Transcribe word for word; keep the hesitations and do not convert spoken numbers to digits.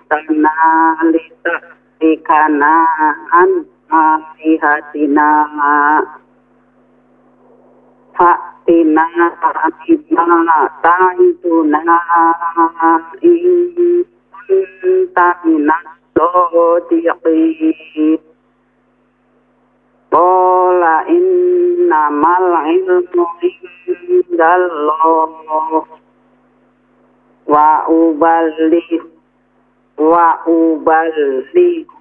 tanalita ikanaan alihatina Haktina bima ta'iduna in kunta minas shodiqin. Qala innamal ilmu indallah wa uballigh wa uballigh